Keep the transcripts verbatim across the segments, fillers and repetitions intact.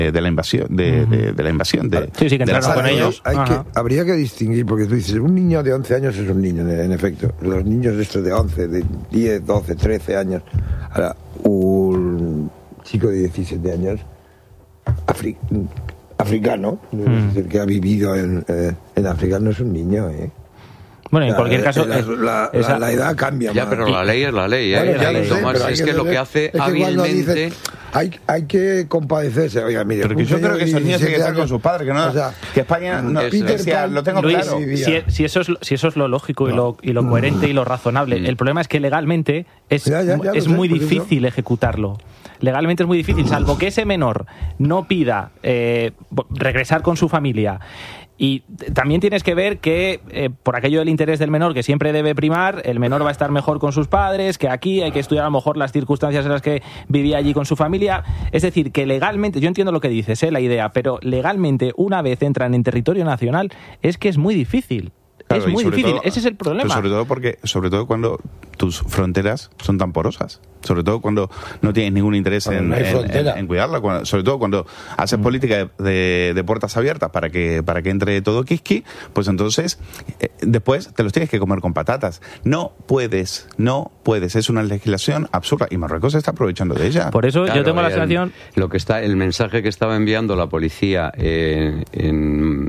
de la invasión de, de, de la invasión de, sí, sí, que de las con ellos. Hay que, habría que distinguir, porque tú dices, un niño de once años es un niño, en efecto. Los niños estos de once, de diez, doce, trece años. Ahora, un chico de diecisiete años, afri, africano, mm. es decir, que ha vivido en, eh, en África, no es un niño, ¿eh? Bueno, en cualquier caso... La, la, la, la edad cambia. Ya, más. pero la ley es la ley, ¿eh? Bueno, ya ley, lo sé, Tomás, pero es que que lo que hace es que hábilmente... Dices, hay, hay que compadecerse. Oiga, mire, pero que yo creo que esos niños tienen que estar con sus padres, que no, o sea, que España no, Peter decía, Pan, lo tengo Luis, claro. Si, si, eso es, si eso es lo lógico no. y, lo, y lo coherente y lo razonable, mm. el problema es que legalmente es, ya, ya, ya es muy sé, difícil eso. ejecutarlo. Legalmente es muy difícil, salvo que ese menor no pida eh, regresar con su familia. Y también tienes que ver que, eh, por aquello del interés del menor, que siempre debe primar, el menor va a estar mejor con sus padres, que aquí hay que estudiar a lo mejor las circunstancias en las que vivía allí con su familia. Es decir, que legalmente, yo entiendo lo que dices, eh, la idea, pero legalmente, una vez entran en territorio nacional, es que es muy difícil. Claro, es muy difícil, todo, ese es el problema. Sobre todo porque, sobre todo cuando tus fronteras son tan porosas, sobre todo cuando no tienes ningún interés en, no en, en, en cuidarla, cuando, sobre todo cuando haces mm. política de, de, de puertas abiertas para que para que entre todo quisqui, pues entonces eh, después te los tienes que comer con patatas. No puedes, no puedes, es una legislación absurda y Marruecos se está aprovechando de ella. Por eso claro, yo tengo la sensación... Lo que está, el mensaje que estaba enviando la policía eh, en,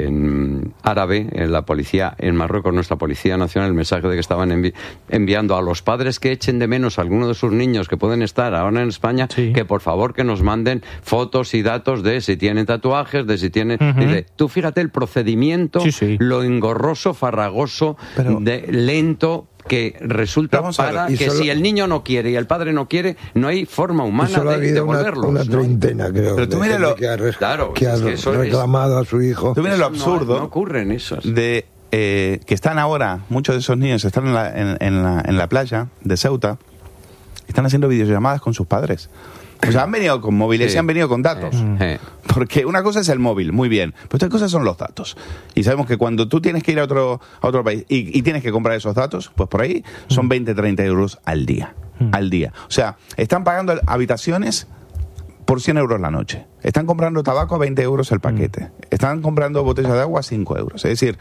en árabe, en la policía en Marruecos, nuestra Policía Nacional, el mensaje de que estaban envi- enviando a los padres que echen de menos a alguno de sus niños que pueden estar ahora en España, sí. que por favor que nos manden fotos y datos de si tienen tatuajes, de si tienen... Uh-huh. de, tú fíjate el procedimiento, sí, sí. lo engorroso, farragoso, Pero... de, lento... que resulta para que solo, si el niño no quiere y el padre no quiere, no hay forma humana de devolverlos. Una, una treintena, ¿no? creo. Pero tú mira lo que ha, re, claro, que ha es que eso reclamado es, a su hijo. Tú mira lo absurdo. No, no ocurren esos. De eh, que están ahora, muchos de esos niños están en la, en, en, la, en la playa de Ceuta, están haciendo videollamadas con sus padres. O sea, han venido con móviles sí. y han venido con datos. Eh. Porque una cosa es el móvil, muy bien, pero otra cosa son los datos. Y sabemos que cuando tú tienes que ir a otro, a otro país y, y tienes que comprar esos datos, pues por ahí son veinte, treinta euros al día. Mm. Al día. O sea, están pagando habitaciones por cien euros la noche. Están comprando tabaco a veinte euros el paquete. Mm. Están comprando botellas de agua a cinco euros. Es decir,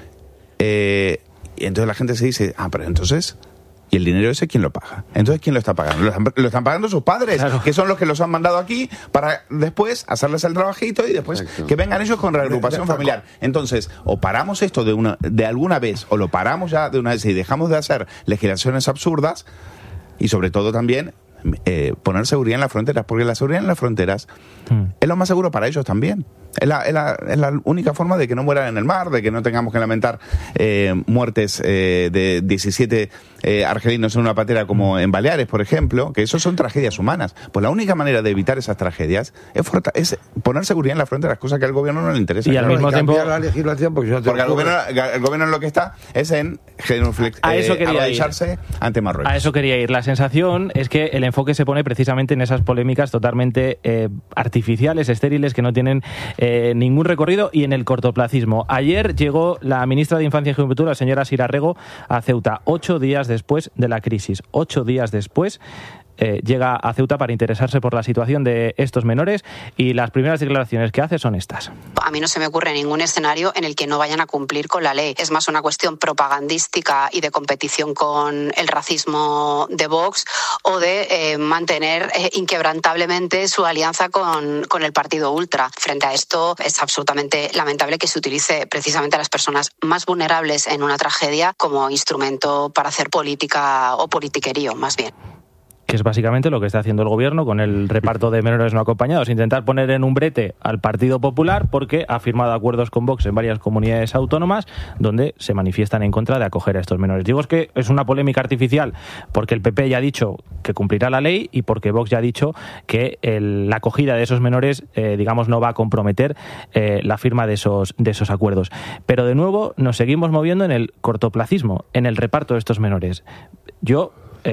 eh, y entonces la gente se dice, ah, pero entonces... ¿Y el dinero ese quién lo paga? Entonces, ¿quién lo está pagando? Lo están, lo están pagando sus padres, claro. que son los que los han mandado aquí para después hacerles el trabajito y después Exacto. que vengan ellos con reagrupación familiar. Entonces, o paramos esto de una de alguna vez, o lo paramos ya de una vez y dejamos de hacer legislaciones absurdas y sobre todo también eh, poner seguridad en las fronteras, porque la seguridad en las fronteras mm. es lo más seguro para ellos también. Es la, es, la, es la única forma de que no mueran en el mar, de que no tengamos que lamentar eh, muertes eh, de diecisiete eh, argelinos en una patera como en Baleares, por ejemplo, que eso son tragedias humanas. Pues la única manera de evitar esas tragedias es, forta- es poner seguridad en las fronteras, cosa que al gobierno no le interesa. Y al mismo tiempo la legislación porque, no te porque el gobierno, el gobierno en lo que está es en genuflex, a eso eh, quería arrodillarse ir. ante Marruecos. A eso quería ir. La sensación es que el enfoque se pone precisamente en esas polémicas totalmente eh, artificiales, estériles, que no tienen eh, ningún recorrido y en el cortoplacismo. Ayer llegó la ministra de Infancia y Juventud, la señora Sira Rego, a Ceuta, ocho días después de la crisis. Ocho días después eh, llega a Ceuta para interesarse por la situación de estos menores y las primeras declaraciones que hace son estas. A mí no se me ocurre ningún escenario en el que no vayan a cumplir con la ley. Es más una cuestión propagandística y de competición con el racismo de Vox o de eh, mantener eh, inquebrantablemente su alianza con, con el partido ultra. Frente a esto es absolutamente lamentable que se utilice precisamente a las personas más vulnerables en una tragedia como instrumento para hacer política o politiquerío, más bien. Que es básicamente lo que está haciendo el gobierno con el reparto de menores no acompañados, intentar poner en un brete al Partido Popular porque ha firmado acuerdos con Vox en varias comunidades autónomas donde se manifiestan en contra de acoger a estos menores. Digo, es que es una polémica artificial porque el P P ya ha dicho que cumplirá la ley y porque Vox ya ha dicho que el, la acogida de esos menores, eh, digamos, no va a comprometer eh, la firma de esos, de esos acuerdos. Pero de nuevo nos seguimos moviendo en el cortoplacismo, en el reparto de estos menores. Yo... Eh,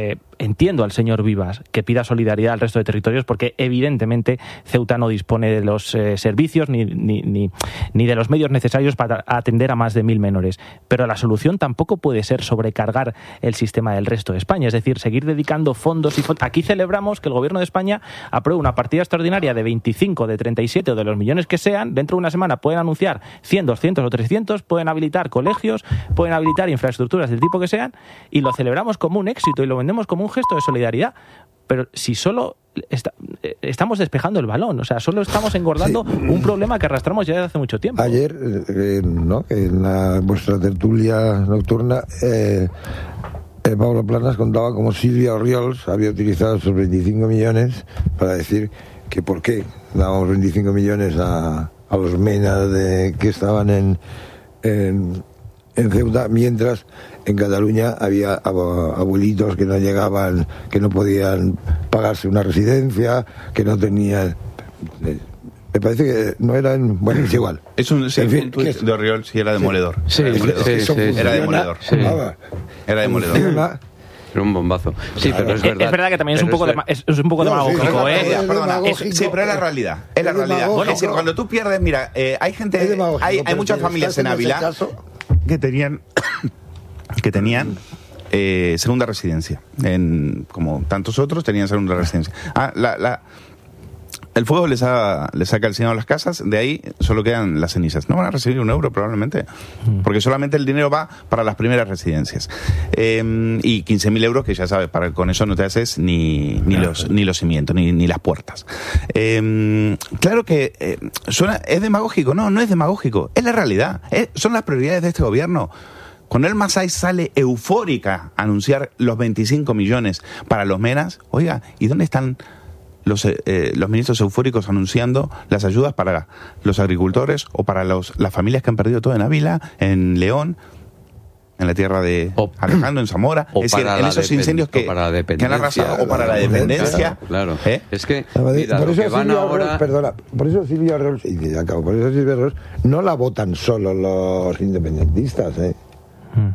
entiendo al señor Vivas que pida solidaridad al resto de territorios porque evidentemente Ceuta no dispone de los eh, servicios ni, ni, ni, ni de los medios necesarios para atender a más de mil menores. Pero la solución tampoco puede ser sobrecargar el sistema del resto de España, es decir, seguir dedicando fondos y fondos. Aquí celebramos que el gobierno de España apruebe una partida extraordinaria de veinticinco, de treinta y siete o de los millones que sean. Dentro de una semana pueden anunciar cien, doscientos o trescientos, pueden habilitar colegios, pueden habilitar infraestructuras del tipo que sean y lo celebramos como un éxito y lo vendemos como un gesto de solidaridad. Pero si solo está, estamos despejando el balón, o sea, solo estamos engordando sí. un problema que arrastramos ya desde hace mucho tiempo. Ayer, eh, ¿no? en la, vuestra tertulia nocturna, eh, eh, Pablo Planas contaba cómo Silvia Orriols había utilizado esos veinticinco millones para decir que por qué dábamos veinticinco millones a, a los menas de, que estaban en, en, en Ceuta, mientras en Cataluña había abuelitos que no llegaban, que no podían pagarse una residencia, que no tenían... Me parece que no eran... Bueno, es igual. Es un, sí, en fin, un tuit de Orriols, sí, era demoledor. Sí, era demoledor. Sí, sí, sí, era demoledor. Sí. Era demoledor. Era un bombazo. Sí, claro. Pero es verdad. Es verdad que también es un poco, de, es, es un poco no, demagógico, sí, ¿eh? Es perdona, es, sí, pero es la realidad. Es la realidad. Bueno, es decir, cuando tú pierdes, mira, eh, hay gente, hay, hay muchas familias en Ávila que tenían, que tenían eh, segunda residencia. En, como tantos otros tenían segunda residencia. Ah, la, la, el fuego les, ha, les ha calcinado las casas, de ahí solo quedan las cenizas. No van a recibir un euro probablemente, porque solamente el dinero va para las primeras residencias. Eh, y quince mil euros que ya sabes, para, con eso no te haces ni, ni, los, ni los cimientos, ni, ni las puertas. Eh, claro que eh, suena, es demagógico, no, no es demagógico, es la realidad, es, son las prioridades de este gobierno. Cuando el Masai sale eufórica a anunciar los veinticinco millones para los menas, oiga, ¿y dónde están los, eh, los ministros eufóricos anunciando las ayudas para los agricultores o para los, las familias que han perdido todo en Ávila, en León, en la tierra de Alejandro, en Zamora? O es decir, en esos incendios que, que han arrasado, o para la dependencia. Claro, claro. ¿Eh? Es que, mira, por, eso que van Silvia ahora... Arroz, perdona, por eso Silvia Arroz, y ya acabo, por eso Silvia Arroz no la votan solo los independentistas, ¿eh? Hmm.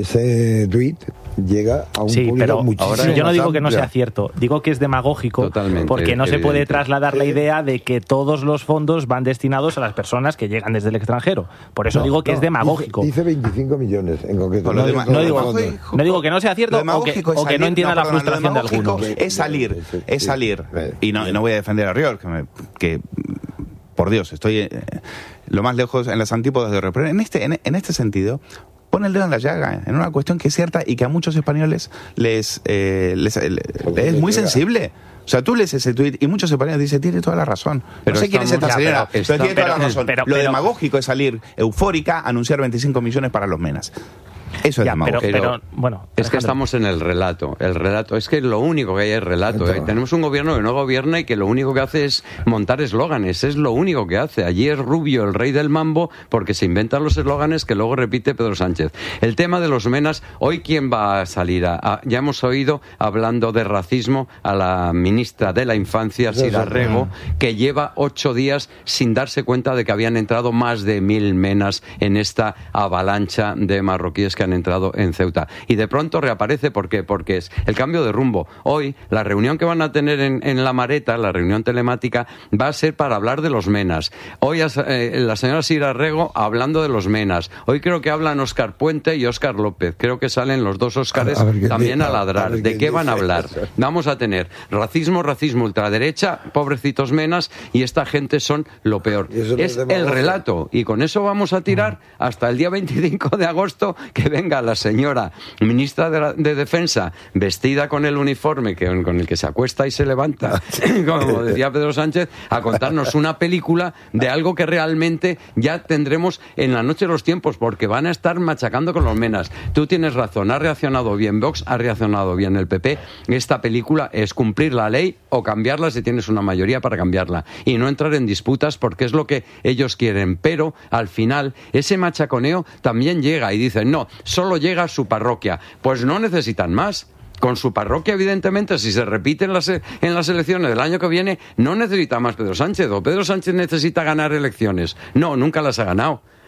Ese tuit llega a un sí, público pero muchísimo ahora yo no digo amplio. Que no sea cierto, digo que es demagógico. Totalmente, porque no se evidente. puede trasladar la idea de que todos los fondos van destinados a las personas que llegan desde el extranjero. Por eso no, digo que no, es demagógico. Dice, dice veinticinco millones en concreto. No, no, no, digo, no digo que no sea cierto o que, o que no entienda no, la frustración de algunos. Es salir, es salir. Y no, no voy a defender a Riol, que, me, que por Dios, estoy eh, lo más lejos en las antípodas de Riol. Pero en este, en, en este sentido, pone el dedo en la llaga, en una cuestión que es cierta y que a muchos españoles les, eh, les, les, les es muy sensible. O sea, tú lees ese tuit y muchos españoles dicen, tiene toda la razón. Pero no sé quién es esta señora, pero, pero tiene toda la razón. Pero, pero, Lo demagógico es salir eufórica, anunciar veinticinco millones para los menas. Eso es ya, demagógico. Pero, pero, bueno, es que estamos en el relato. El relato es que lo único que hay es relato. ¿eh? Tenemos un gobierno que no gobierna y que lo único que hace es montar eslóganes. Es lo único que hace. Allí es Rubio el rey del mambo porque se inventan los eslóganes que luego repite Pedro Sánchez. El tema de los menas, hoy quién va a salir a, a, ya hemos oído hablando de racismo a la ministra de la Infancia, Sira Rego, que lleva ocho días sin darse cuenta de que habían entrado más de mil menas en esta avalancha de marroquíes que han entrado en Ceuta. Y de pronto reaparece, ¿por qué? Porque es el cambio de rumbo. Hoy, la reunión que van a tener en, en La Mareta, la reunión telemática, va a ser para hablar de los menas. Hoy eh, la señora Sira Rego hablando de los menas. Hoy creo que hablan Óscar Puente y Óscar López. Creo que salen los dos Óscares a ver, también a ladrar. A ¿De qué van a hablar? Eso. Vamos a tener racismo, racismo, ultraderecha, pobrecitos menas, y esta gente son lo peor. Es el relato. Y con eso vamos a tirar hasta el día veinticinco de agosto, que venga la señora ministra de, la, de Defensa vestida con el uniforme que, con el que se acuesta y se levanta, como decía Pedro Sánchez, a contarnos una película de algo que realmente ya tendremos en la noche de los tiempos, porque van a estar machacando con los menas. Tú tienes razón, ha reaccionado bien Vox, ha reaccionado bien el P P. Esta película es cumplir la ley o cambiarla si tienes una mayoría para cambiarla y no entrar en disputas porque es lo que ellos quieren, pero al final ese machaconeo también llega y dicen, no, solo llega a su parroquia. Pues no necesitan más. Con su parroquia, evidentemente, si se repiten las, en las elecciones del año que viene, no necesita más Pedro Sánchez. O Pedro Sánchez necesita ganar elecciones. No, nunca las ha ganado.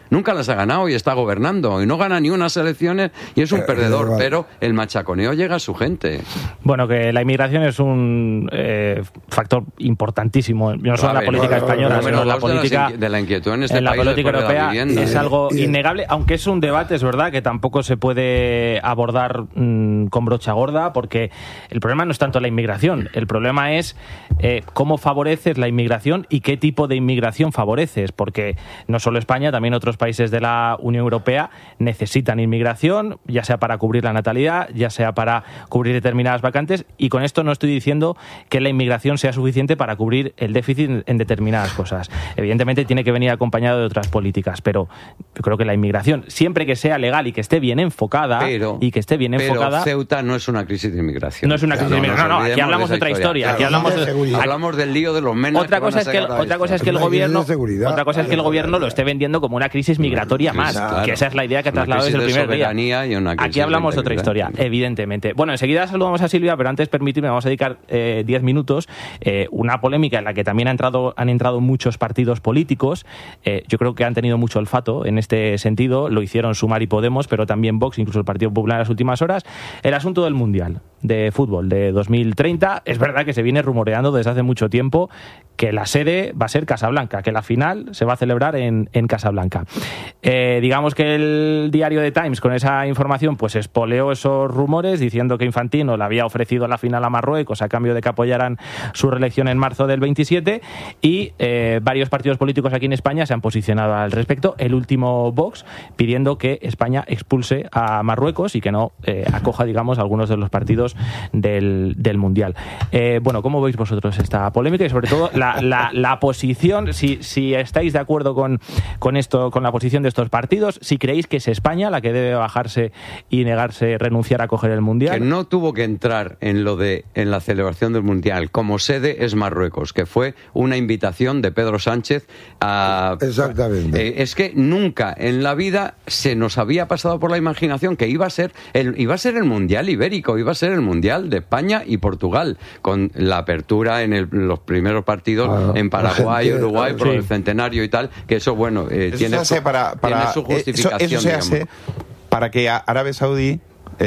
Nunca las ha ganado y está gobernando. Y no gana ni unas elecciones y es un eh, perdedor. Eh, pero el machaconeo llega a su gente. Bueno, que la inmigración es un eh, factor importantísimo, no solo en la política ver, española, ver, ver, sino en la política, de, la de la inquietud en este en la país política europea. De es algo innegable, aunque es un debate, es verdad, que tampoco se puede abordar mmm, con brocha gorda, porque el problema no es tanto la inmigración, el problema es eh, cómo favoreces la inmigración y qué tipo de inmigración favoreces, porque no solo España, también otros países de la Unión Europea necesitan inmigración, ya sea para cubrir la natalidad, ya sea para cubrir determinadas vacantes, y con esto no estoy diciendo que la inmigración sea suficiente para cubrir el déficit en determinadas cosas. Evidentemente tiene que venir acompañado de otras políticas, pero yo creo que la inmigración, siempre que sea legal y que esté bien enfocada, pero, y que esté bien pero enfocada... Ceuta no es una crisis de inmigración. No es una crisis de inmigración, no, no, aquí hablamos de otra historia. Aquí hablamos, de, aquí, hablamos del lío de los menas. Otra cosa es que el, otra cosa es que el gobierno, otra cosa es que el gobierno lo esté vendiendo como una crisis migratoria más, claro, que esa es la idea que ha trasladado desde el primer día. Y una aquí hablamos de otra historia, evidentemente. Bueno, enseguida saludamos a Silvia, pero antes permíteme, vamos a dedicar eh, diez minutos, eh, una polémica en la que también ha entrado, han entrado muchos partidos políticos. Eh, yo creo que han tenido mucho olfato en este sentido, lo hicieron Sumar y Podemos, pero también Vox, incluso el Partido Popular en las últimas horas. El asunto del Mundial de fútbol de dos mil treinta, es verdad que se viene rumoreando desde hace mucho tiempo que la sede va a ser Casablanca, que la final se va a celebrar en, en Casablanca. Eh, digamos que el diario The Times, con esa información, pues espoleó esos rumores diciendo que Infantino le había ofrecido la final a Marruecos a cambio de que apoyaran su reelección en marzo del veintisiete, y eh, varios partidos políticos aquí en España se han posicionado al respecto. El último, Vox, pidiendo que España expulse a Marruecos y que no eh, acoja, digamos, algunos de los partidos del, del Mundial. Eh, bueno, ¿cómo veis vosotros esta polémica y sobre todo la, la, la posición, si, si estáis de acuerdo con, con esto, con la posición de estos partidos, si creéis que es España la que debe bajarse y negarse, renunciar a coger el Mundial? Que no tuvo que entrar en lo de en la celebración del Mundial como sede es Marruecos, que fue una invitación de Pedro Sánchez a... Exactamente. Eh, es que nunca en la vida se nos había pasado por la imaginación que iba a ser el, iba a ser el Mundial Ibérico, iba a ser el Mundial de España y Portugal, con la apertura en el, los primeros partidos ah, en Paraguay, gente, Uruguay, por sí. el centenario y tal, que eso, bueno, eh, eso tiene, se hace para, para, tiene su justificación. Eso, eso se hace para que Arabia Saudí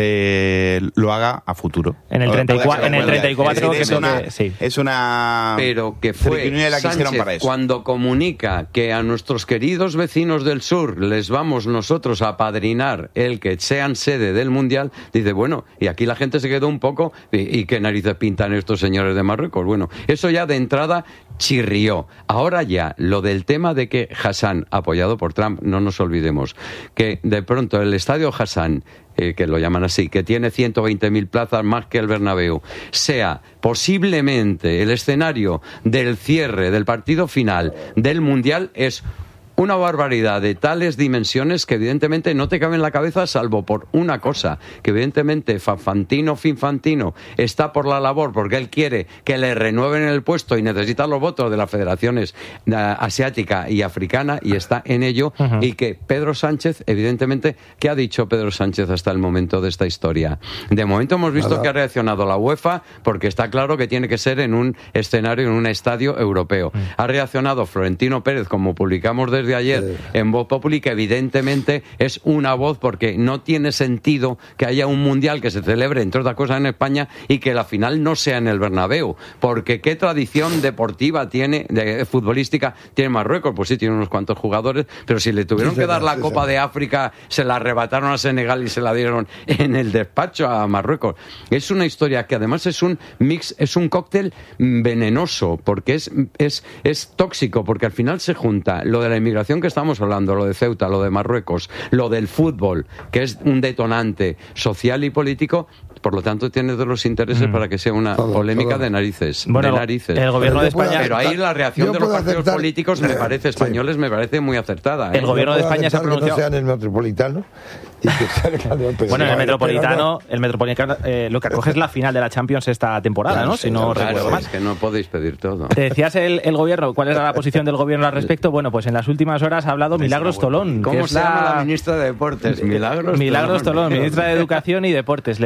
Eh, lo haga a futuro. En el treinta y cuatro, en el treinta y cuatro es, que es, una, que, sí. es una pero que fue la que Sánchez para eso. Cuando comunica que a nuestros queridos vecinos del sur les vamos nosotros a apadrinar el que sean sede del Mundial, dice, bueno, y aquí la gente se quedó un poco, y, y qué narices pintan estos señores de Marruecos. Bueno, eso ya de entrada chirrió. Ahora ya, lo del tema de que Hassan, apoyado por Trump, no nos olvidemos, que de pronto el estadio Hassan, Eh, que lo llaman así, que tiene ciento veinte mil plazas más que el Bernabéu, sea posiblemente el escenario del cierre del partido final del Mundial, es una barbaridad de tales dimensiones que evidentemente no te cabe en la cabeza, salvo por una cosa, que evidentemente Fantino Finfantino está por la labor porque él quiere que le renueven el puesto y necesita los votos de las federaciones uh, asiática y africana, y está en ello. Uh-huh. Y que Pedro Sánchez, evidentemente, ¿qué ha dicho Pedro Sánchez hasta el momento de esta historia? De momento hemos visto Nada. que ha reaccionado la UEFA porque está claro que tiene que ser en un escenario, en un estadio europeo. Uh-huh. Ha reaccionado Florentino Pérez, como publicamos desde ayer en Voz Populi, que evidentemente es una voz porque no tiene sentido que haya un mundial que se celebre, entre otras cosas, en España y que la final no sea en el Bernabéu, porque qué tradición deportiva tiene, de futbolística, tiene Marruecos. Pues sí, tiene unos cuantos jugadores, pero si le tuvieron que dar la Copa de África, se la arrebataron a Senegal y se la dieron en el despacho a Marruecos. Es una historia que además es un mix, es un cóctel venenoso, porque es, es, es tóxico, porque al final se junta lo de la inmigración que estamos hablando, lo de Ceuta, lo de Marruecos, lo del fútbol, que es un detonante social y político. Por lo tanto, tiene todos los intereses mm. para que sea una todo, polémica todo. de narices. Bueno, de narices. El gobierno de España... Pero ahí la reacción de los partidos aceptar, políticos, me parece, españoles, sí. me parece muy acertada. ¿eh? El gobierno de España se ha pronunciado... Que no sea en el Metropolitano. Y que sea el bueno, en el Metropolitano, el Metropolitano eh, lo que acoge es la final de la Champions esta temporada, claro, ¿no? Si sí, no claro, recuerdo mal. Es que no podéis pedir todo. Te decías el, el gobierno, ¿cuál era la posición del gobierno al respecto? Bueno, pues en las últimas horas ha hablado Milagros Tolón. ¿Cómo que se es llama la... la ministra de Deportes? Milagros, Milagros Tolón, Tolón, ministra de Educación y Deportes. Le preguntó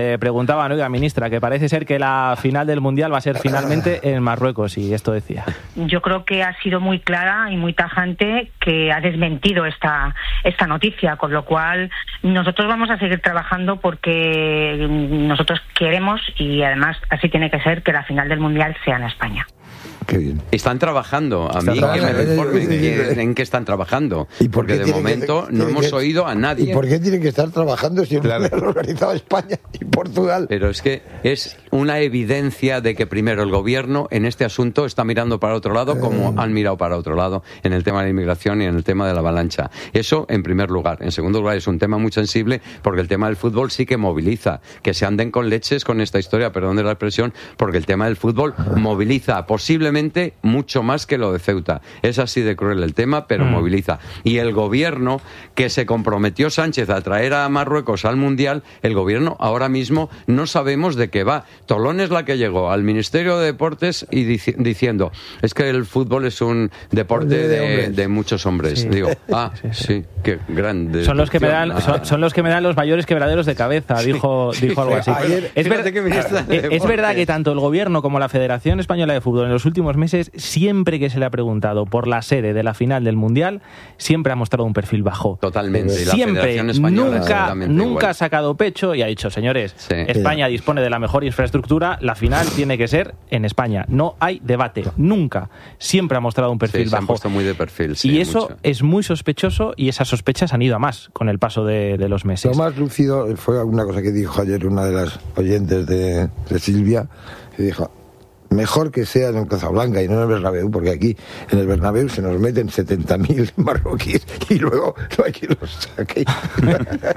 preguntaban, oiga, ministra, que parece ser que la final del Mundial va a ser finalmente en Marruecos, y esto decía. Yo creo que ha sido muy clara y muy tajante, que ha desmentido esta, esta noticia, con lo cual nosotros vamos a seguir trabajando porque nosotros queremos, y además así tiene que ser, que la final del Mundial sea en España. Qué bien. Están trabajando, a mí que me informen que, en qué están trabajando. ¿Y por qué porque de momento que, no hemos que, oído a nadie. ¿Y por qué tienen que estar trabajando si claro. lo han organizado España y Portugal? Pero es que es una evidencia de que primero el gobierno en este asunto está mirando para otro lado, como eh. han mirado para otro lado en el tema de la inmigración y en el tema de la avalancha. Eso en primer lugar. En segundo lugar, es un tema muy sensible porque el tema del fútbol sí que moviliza. Que se anden con leches con esta historia, perdón de la expresión, porque el tema del fútbol moviliza posiblemente mucho más que lo de Ceuta. Es así de cruel el tema, pero mm. moviliza. Y el gobierno, que se comprometió Sánchez a traer a Marruecos al Mundial, el gobierno ahora mismo no sabemos de qué va. Tolón es la que llegó al Ministerio de Deportes y dici- diciendo, es que el fútbol es un deporte de, de, de muchos hombres. Sí. Digo, ah, sí, sí, sí, qué grande. Son los que me dan, ah. son, son los que me dan los mayores quebraderos de cabeza, sí. dijo, dijo algo así. Ayer, es, ver, que es verdad que tanto el gobierno como la Federación Española de Fútbol en los últimos meses, siempre que se le ha preguntado por la sede de la final del Mundial, siempre ha mostrado un perfil bajo. Totalmente. Siempre, nunca, nunca ha sacado pecho y ha dicho, señores, sí. España dispone de la mejor infraestructura, la final tiene que ser en España. No hay debate, nunca. Siempre ha mostrado un perfil sí, bajo. Se han puesto muy de perfil, sí, y eso mucho. Es muy sospechoso, y esas sospechas han ido a más con el paso de, de los meses. Lo más lúcido fue una cosa que dijo ayer una de las oyentes de, de Silvia, que dijo, mejor que sea en Casablanca y no en el Bernabéu, porque aquí en el Bernabéu se nos meten setenta mil marroquíes y luego no hay quien los saque. No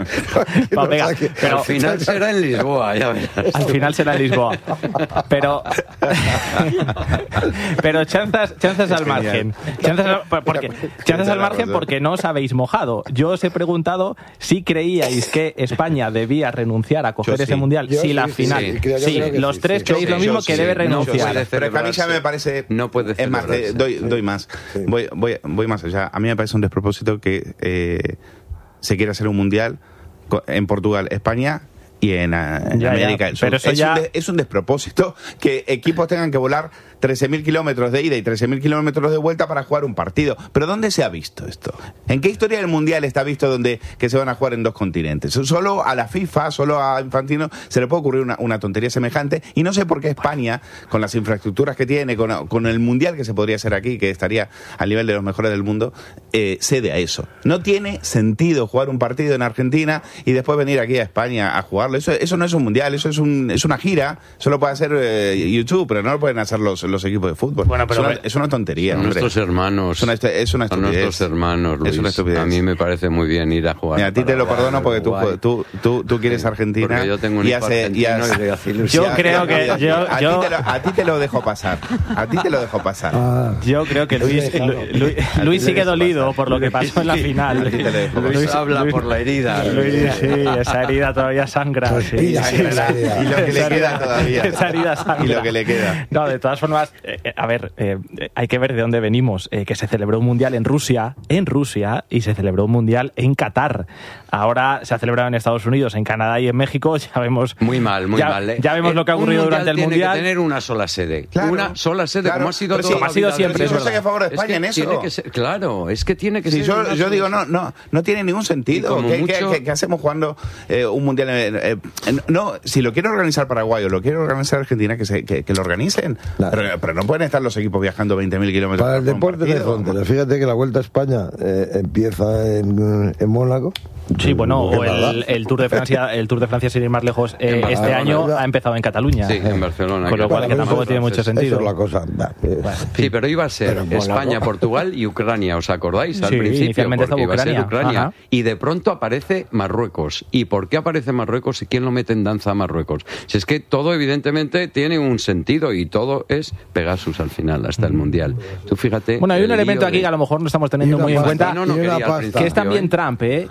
hay quien Va, venga, los saque. Pero al final será en Lisboa, ya verás. Al final será en Lisboa. Pero pero chanzas, chanzas al margen. Chanzas al, porque, chanzas al margen porque no os habéis mojado. Yo os he preguntado si creíais que España debía renunciar a coger yo ese sí. Mundial. Yo si sí, la sí, final. sí, sí, sí, sí, los sí, tres sí, creéis sí, lo mismo, que sí, debe no renunciar. Pero es que a mí ya me parece... No puede Es más, eh, doy, doy más. Sí. Voy, voy, voy más allá. A mí me parece un despropósito que eh, se quiera hacer un mundial en Portugal, España y en, en ya, América ya. del Sur. Pero eso es, ya... un de, es un despropósito que equipos tengan que volar trece mil kilómetros de ida y trece mil kilómetros de vuelta para jugar un partido. ¿Pero dónde se ha visto esto? ¿En qué historia del Mundial está visto donde que se van a jugar en dos continentes? Solo a la FIFA, solo a Infantino se le puede ocurrir una, una tontería semejante, y no sé por qué España, con las infraestructuras que tiene, con, con el Mundial que se podría hacer aquí, que estaría al nivel de los mejores del mundo, eh, cede a eso. No tiene sentido jugar un partido en Argentina y después venir aquí a España a jugarlo. Eso, eso no es un Mundial, eso es, un, es una gira. Eso lo puede hacer eh, YouTube, pero no lo pueden hacer los los equipos de fútbol. Bueno, pero es, una, es una tontería. Son hombre. nuestros hermanos. Es una, es una Son nuestros hermanos, Luis. Es una estupidez. A mí me parece muy bien ir a jugar. Mira, a ti te lo perdono porque tú, tú, tú, tú quieres sí, Argentina. Porque yo tengo un y hijo hace, argentino y hace, y hace yo creo que yo, a, yo... Ti te lo, a ti te lo dejo pasar. A ti te lo dejo pasar. Ah, Yo creo que Luis, Luis, Luis sigue dolido por lo que pasó en la final. A ti te lo dejo Luis pasar. habla Luis, por la herida. Luis, sí, esa herida todavía sangra. Sí, Respira, sí, respira. esa- Y lo que le esa queda herida- todavía. Esa herida sangra. Y lo que le queda. No, de todas formas, eh, a ver, eh, hay que ver de dónde venimos. Eh, que se celebró un mundial en Rusia, en Rusia, y se celebró un mundial en Qatar. Ahora se ha celebrado en Estados Unidos, en Canadá y en México. Ya vemos. Muy mal, muy ya, mal. ¿eh? Ya vemos lo que ha ocurrido Un durante el tiene mundial. que tener una sola sede. Claro, una sola sede, claro. como ha sido Pero todo. sí, como ha sido siempre, Pero es yo sé que a favor de Es España que en eso. tiene que ser, claro, es que tiene que Sí, ser. yo, una yo sola- digo, no, no, no tiene ningún sentido. como ¿Qué, mucho- qué- qué- qué hacemos jugando eh, un mundial? Eh, eh, no, si lo quiere organizar Paraguay o lo quiere organizar Argentina, que, se, que, que lo organicen. Claro. Pero, pero no pueden estar los equipos viajando veinte mil kilómetros. para el por un deporte de partido. fronteras. Fíjate que la Vuelta a España eh, empieza en, en Mónaco. Sí, bueno, o el, Málaga. el Tour de Francia, el Tour de Francia, sin ir más lejos, eh, En este Barcelona, año ¿verdad? ha empezado en Cataluña. Sí, en Barcelona. Con lo cual, que Bueno, tampoco eso- tiene mucho Eso sentido. es la cosa. Bah, eh, Sí, pero iba a ser Pero Mónaco. España, Portugal y Ucrania, ¿os acordáis? Al Sí, principio, inicialmente porque estaba iba a ser Ucrania. Ucrania. Ajá. Y de pronto aparece Marruecos. ¿Y por qué aparece Marruecos y quién lo mete en danza a Marruecos? Si es que todo evidentemente tiene un sentido y todo es Pegasus al final, hasta el Mundial. Tú fíjate... Bueno, hay un el elemento lío aquí de- que a lo mejor no estamos teniendo Y una muy en pasta, cuenta. No, no y una quería al pasta. principio, Que es también ¿eh? Trump, ¿eh? ¿Eh? Que es también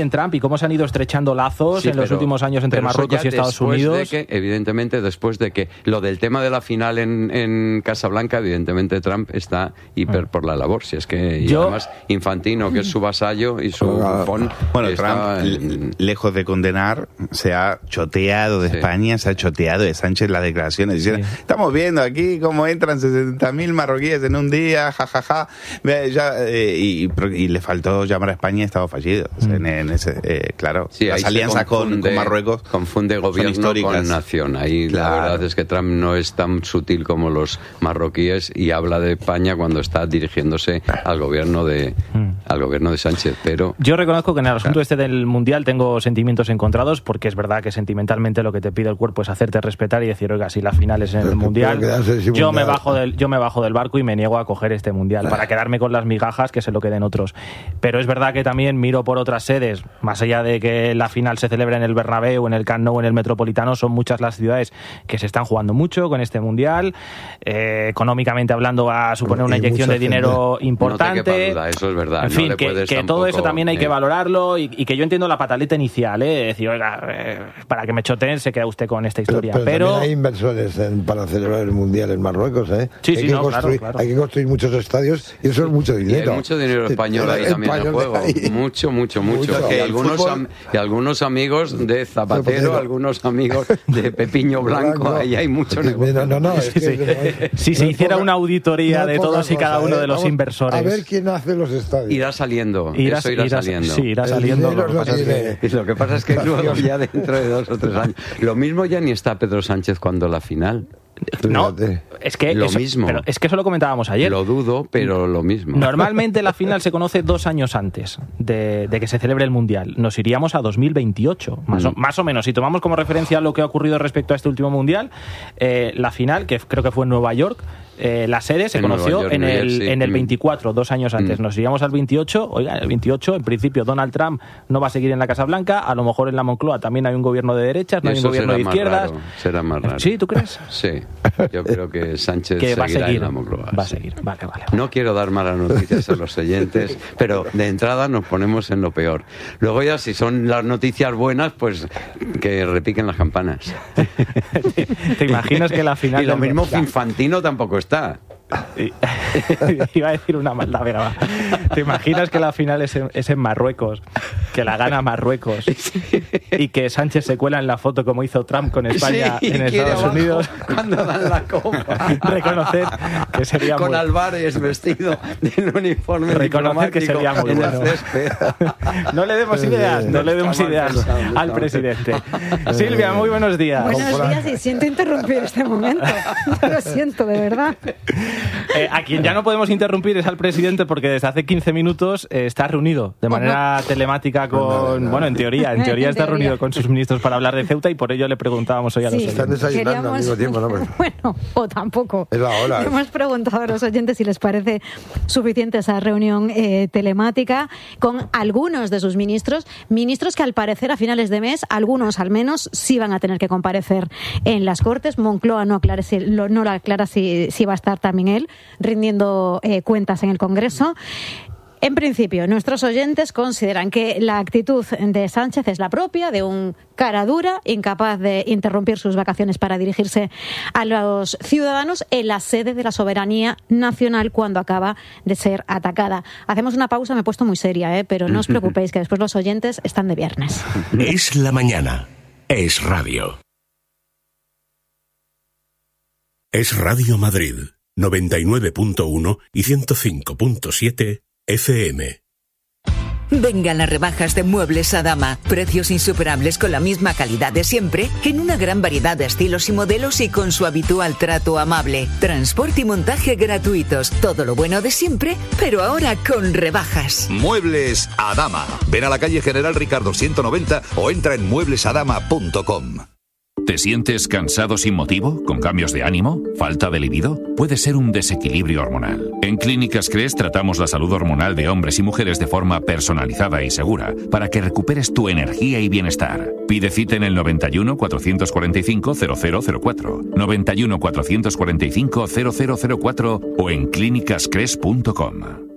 Biden, Trump y cómo se han ido estrechando lazos sí, en pero, los últimos años entre Marruecos y Estados Unidos. De que, evidentemente, después de que lo del tema de la final en, en Casablanca, evidentemente Trump está hiper por la labor. Si es que, y Yo, además, Infantino, que es su vasallo y su bufón. Bueno, Trump, en... lejos de condenar, se ha choteado de sí. España, se ha choteado de Sánchez las declaraciones. Diciendo, sí. estamos viendo aquí cómo entran sesenta mil marroquíes en un día, jajaja. Ja, ja. Ya, eh, y, y le faltó llamar a España Estado fallido. Mm. En, en ese, eh, claro, sí, las alianzas con, con Marruecos confunde gobierno con nación. Ahí claro. La verdad es que Trump no es tan sutil como los marroquíes y habla de España cuando está dirigiéndose al gobierno de mm. al gobierno de Sánchez. Pero yo reconozco que en el asunto claro. este del mundial tengo sentimientos encontrados, porque es verdad que sentimentalmente lo que te pide el cuerpo es hacerte respetar y decir, oiga, si la final es en el mundial, yo me bajo del yo me bajo del barco y me niego a coger este mundial para quedarme con las migajas, que se lo queden otros. Pero es verdad que también miro por otras sedes, más allá de que la final se celebre en el Bernabéu, en el Camp Nou, en el Metropolitano, son muchas las ciudades que se están jugando mucho con este mundial. Eh, económicamente hablando va a suponer una inyección de dinero gente. importante. No te quepa duda, eso es verdad. En fin, no que, que todo eso también hay eh. que valorarlo y, y que yo entiendo la pataleta inicial, ¿eh? Decir, oiga, eh, para que me choteen se queda usted con esta historia. Pero, pero, pero... hay inversores en, para celebrar el mundial en Marruecos, ¿eh? Sí, sí, hay, que no, construir, claro, claro. hay que construir muchos estadios y eso es mucho dinero. Y hay mucho dinero español ahí también en juego. Ahí. Mucho, mucho, mucho. mucho. Y, algunos am, y algunos amigos de Zapatero, algunos amigos de Pepiño Blanco, Blanco. Ahí hay mucho negocio. No, no, no, es que, sí. Si se hiciera una auditoría no de todos y cada uno de los Vamos inversores. A ver quién hace los estadios. Irá saliendo. Irá, eso irá, irá saliendo. Sí, irá saliendo. Lo, lo, que es que, lo que pasa es que luego ya dentro de dos o tres años. Lo mismo ya ni está Pedro Sánchez cuando la final. No, es que lo eso, mismo. Pero es que eso lo comentábamos ayer. Lo dudo, pero lo mismo. Normalmente la final se conoce dos años antes de, de que se celebre el Mundial. Nos iríamos a dos mil veintiocho, más, mm. o, más o menos. Si tomamos como referencia lo que ha ocurrido respecto a este último Mundial, eh, la final, que creo que fue en Nueva York, eh, la sede se en conoció York, en, el, sí. en el veinticuatro, dos años antes. Mm. Nos iríamos al veintiocho. Oiga, en el veintiocho, en principio, Donald Trump no va a seguir en la Casa Blanca. A lo mejor en la Moncloa también hay un gobierno de derechas, no hay un gobierno de izquierdas. Raro, será más raro. ¿Sí, tú crees? Sí, yo creo que Sánchez que va a seguir en la Moncloa. Va a sí. seguir, vale, vale, vale. No quiero dar malas noticias a los oyentes, pero de entrada nos ponemos en lo peor. Luego ya, si son las noticias buenas, pues que repiquen las campanas. ¿Te, te imaginas que la final... Y lo mismo Infantino tampoco está. Iba a decir una maldad, pero va. ¿Te imaginas que la final es en, es en Marruecos? Que la gana Marruecos y que Sánchez se cuela en la foto como hizo Trump con España sí, en Estados Unidos cuando dan la copa. Reconocer que sería con muy... Álvarez vestido del uniforme reconocer que sería muy bueno. No le demos ideas, no le demos ideas al presidente. Silvia, muy buenos días. Buenos días y siento interrumpir este momento. Lo siento, de verdad. Eh, a quien ya no podemos interrumpir es al presidente, porque desde hace quince minutos eh, está reunido de manera telemática con... Bueno, en teoría, en teoría está reunido con sus ministros para hablar de Ceuta y por ello le preguntábamos hoy a los sí, oyentes. Están desayunando al mismo tiempo, ¿no? Bueno, o tampoco. Es la hora. Hemos preguntado a los oyentes si les parece suficiente esa reunión eh, telemática con algunos de sus ministros, ministros que al parecer a finales de mes, algunos al menos, sí van a tener que comparecer en las Cortes. Moncloa no aclara si, no lo aclara si, si va a estar también él rindiendo eh, cuentas en el Congreso. En principio, nuestros oyentes consideran que la actitud de Sánchez es la propia de un cara dura, incapaz de interrumpir sus vacaciones para dirigirse a los ciudadanos en la sede de la soberanía nacional cuando acaba de ser atacada. Hacemos una pausa, me he puesto muy seria, ¿eh? Pero no os preocupéis, que después los oyentes están de viernes. Es la mañana. Es radio. Es Radio Madrid, noventa y nueve punto uno y ciento cinco punto siete F M. Vengan las rebajas de Muebles Adama. Precios insuperables con la misma calidad de siempre, en una gran variedad de estilos y modelos y con su habitual trato amable. Transporte y montaje gratuitos. Todo lo bueno de siempre, pero ahora con rebajas. Muebles Adama. Ven a la calle General Ricardo ciento noventa o entra en muebles adama punto com. ¿Te sientes cansado sin motivo? ¿Con cambios de ánimo? ¿Falta de libido? Puede ser un desequilibrio hormonal. En Clínicas Cres tratamos la salud hormonal de hombres y mujeres de forma personalizada y segura para que recuperes tu energía y bienestar. Pide cita en el noventa y uno, cuatrocientos cuarenta y cinco, cero cero cero cuatro, noventa y uno, cuatrocientos cuarenta y cinco, cero cero cero cuatro o en clínicas cres punto com.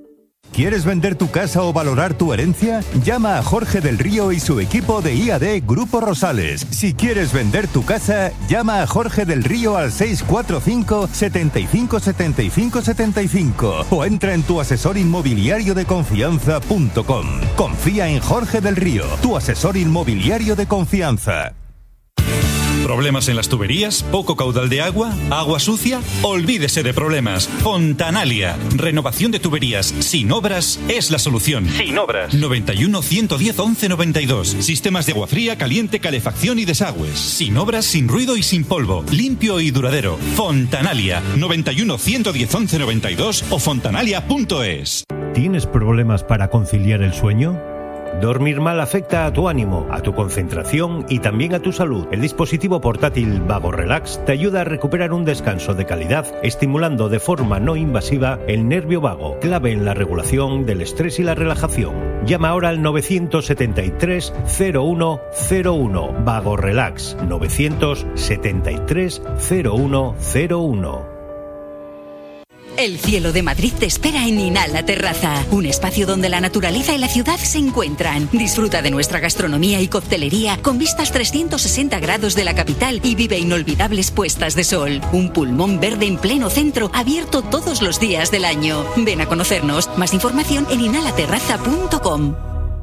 ¿Quieres vender tu casa o valorar tu herencia? Llama a Jorge del Río y su equipo de I A D Grupo Rosales. Si quieres vender tu casa, llama a Jorge del Río al seis cuatro cinco, setenta y cinco, setenta y cinco, setenta y cinco o entra en tu asesor inmobiliario de confianza punto com. Confía en Jorge del Río, tu asesor inmobiliario de confianza. ¿Problemas en las tuberías? ¿Poco caudal de agua? ¿Agua sucia? Olvídese de problemas. Fontanalia. Renovación de tuberías sin obras es la solución. Sin obras. noventa y uno, ciento diez, once noventa y dos. Sistemas de agua fría, caliente, calefacción y desagües. Sin obras, sin ruido y sin polvo. Limpio y duradero. Fontanalia. noventa y uno, ciento diez, once noventa y dos o fontanalia punto es. ¿Tienes problemas para conciliar el sueño? Dormir mal afecta a tu ánimo, a tu concentración y también a tu salud. El dispositivo portátil Vago Relax te ayuda a recuperar un descanso de calidad, estimulando de forma no invasiva el nervio vago, clave en la regulación del estrés y la relajación. Llama ahora al novecientos setenta y tres, cero uno cero uno. Vago Relax, novecientos setenta y tres, cero uno cero uno. El cielo de Madrid te espera en Inhala Terraza, un espacio donde la naturaleza y la ciudad se encuentran. Disfruta de nuestra gastronomía y coctelería con vistas trescientos sesenta grados de la capital y vive inolvidables puestas de sol. Un pulmón verde en pleno centro, abierto todos los días del año. Ven a conocernos. Más información en inhala terraza punto com.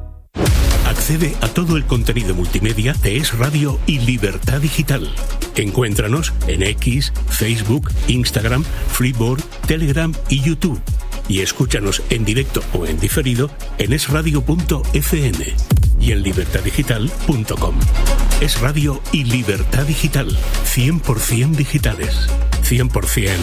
Accede a todo el contenido multimedia de Es Radio y Libertad Digital. Encuéntranos en X, Facebook, Instagram, Freeboard, Telegram y YouTube. Y escúchanos en directo o en diferido en es radio punto efe eme y en libertad digital punto com. Es Radio y Libertad Digital. cien por ciento digitales. cien por ciento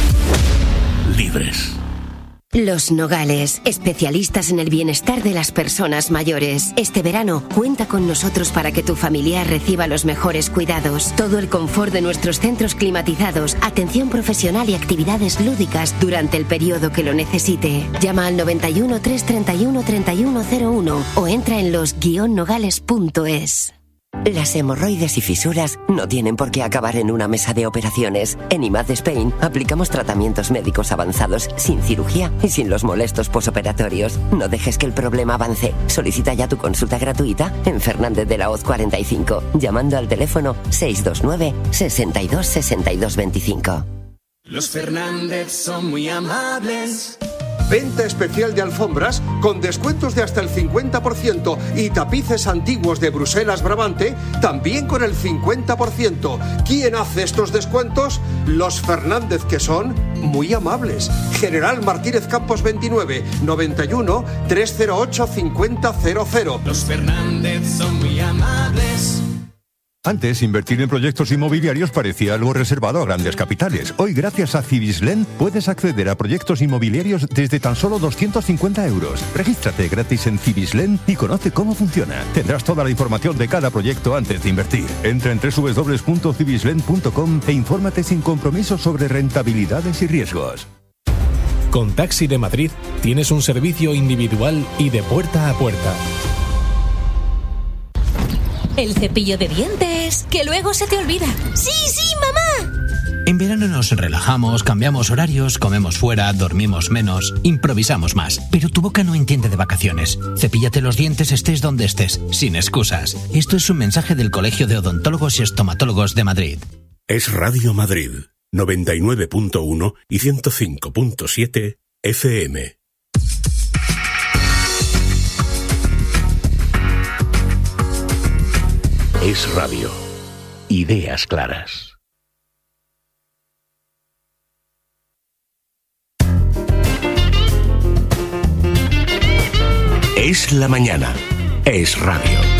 libres. Los Nogales, especialistas en el bienestar de las personas mayores. Este verano, cuenta con nosotros para que tu familiar reciba los mejores cuidados. Todo el confort de nuestros centros climatizados, atención profesional y actividades lúdicas durante el periodo que lo necesite. Llama al noventa y uno, trescientos treinta y uno, treinta y uno cero uno o entra en los guion nogales punto es. Las hemorroides y fisuras no tienen por qué acabar en una mesa de operaciones. En I M A D Spain aplicamos tratamientos médicos avanzados sin cirugía y sin los molestos posoperatorios. No dejes que el problema avance. Solicita ya tu consulta gratuita en Fernández de la Hoz cuarenta y cinco, llamando al teléfono seis dos nueve, sesenta y dos, sesenta y dos veinticinco. Los Fernández son muy amables. Venta especial de alfombras con descuentos de hasta el cincuenta por ciento y tapices antiguos de Bruselas Brabante también con el cincuenta por ciento. ¿Quién hace estos descuentos? Los Fernández, que son muy amables. General Martínez Campos veintinueve, noventa y uno, trescientos ocho, cincuenta cero cero. Los Fernández son muy amables. Antes, invertir en proyectos inmobiliarios parecía algo reservado a grandes capitales. Hoy, gracias a Cibislen, puedes acceder a proyectos inmobiliarios desde tan solo doscientos cincuenta euros. Regístrate gratis en Cibislen y conoce cómo funciona. Tendrás toda la información de cada proyecto antes de invertir. Entra en doble u doble u doble u punto cibislen punto com e infórmate sin compromiso sobre rentabilidades y riesgos. Con Taxi de Madrid tienes un servicio individual y de puerta a puerta. El cepillo de dientes, que luego se te olvida. ¡Sí, sí, mamá! En verano nos relajamos, cambiamos horarios, comemos fuera, dormimos menos, improvisamos más. Pero tu boca no entiende de vacaciones. Cepíllate los dientes estés donde estés, sin excusas. Esto es un mensaje del Colegio de Odontólogos y Estomatólogos de Madrid. Es Radio Madrid, noventa y nueve punto uno y ciento cinco punto siete efe eme. Es Radio. Ideas claras. Es la mañana. Es Radio.